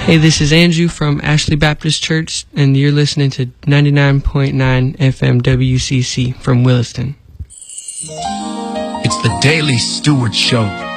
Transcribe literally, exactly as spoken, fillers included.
Hey, this is Andrew from Ashley Baptist Church, and you're listening to ninety-nine point nine F M W C C from Williston. It's the Daily Stewart Show.